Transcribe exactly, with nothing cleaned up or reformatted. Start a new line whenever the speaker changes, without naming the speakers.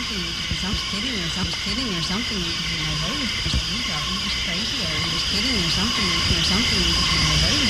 something, some kidding or some kidding or something. You know, hey, you thought he was crazy, or he was kidding or something, or something. You know, hey.